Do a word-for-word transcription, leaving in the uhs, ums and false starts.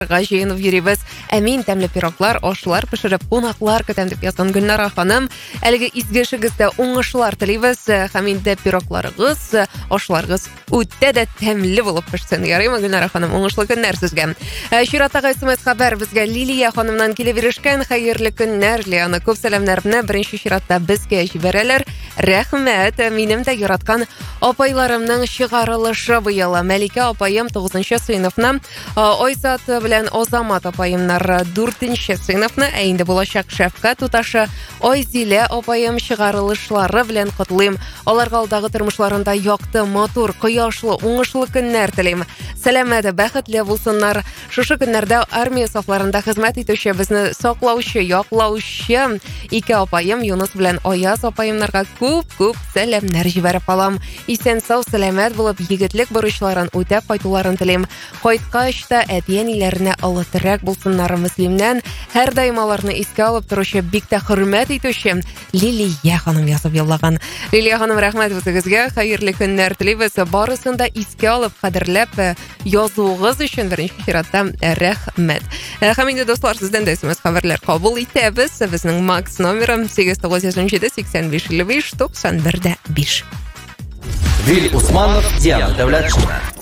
Жиынып йөрибез. Әмин тәмле пироглар, ашлар пешереп, кунаклар көтәм дип язган Гөлнара ханым. Әлеге изгешегездә уңышлар телибез. Һәм инде пирогларыгыз, ашларыгыз үтә дә тәмле булып пешсен. Ярыймы, Гөлнара ханым, уңышлы көннәр сезгә. Чираттагы смс хәбәр безгә Лилия ханымнан килеп ирешкән. Хәерле көннәр, Лияны күп сәламнарны беренче чиратта безгә җибәрәләр. Рәхмәт, минем дә яраткан апайларымның чыгарылышы быел. Мәликә апайым тугызынчы сыйныфны, Ойсат белән Озамат апайымнар дүртенче сыйныфны, ә инде булачак Шәфкать туташы Ойзилә апайым чыгарылышлары белән котлыйм. Аларга алдагы тормышларында якты, матур, кояшлы, уңышлы көннәр телим. Сәламәт, бәхетле булсыннар. Шушы көннәрдә армия сафларында хезмәт итүче, безне саклаучы, яклаучы ике апайым Юнус белән Аяз апайымнарга күп-күп сәламнәр җибәреп алам. Исән сау сәламәт булып, егетлек бурычларын үтәп кайтуларын телим. Кайткач та әти-әниләренә олытрак булсыннар. Мөслимнән һәрдаим аларны искә алып торучы, бик тә хөрмәт итүче Лилия ханым язып йоллаган. Лилия ханым, рәхмәт үзегезгә. Хәерле көннәр телибез. Барысын да искә алып, кадерләп язуыгыз өчен беренче чиратта рәхмәт. Һәм инде дуслар, сездән дә смс хәбәрләр кабул итәбез. Безнең Макс номеры сигез тугыз йөз унҗиде сиксән биш илле биш туксан бер дә биш. Вил Усманов, Диана Дәүләтшина.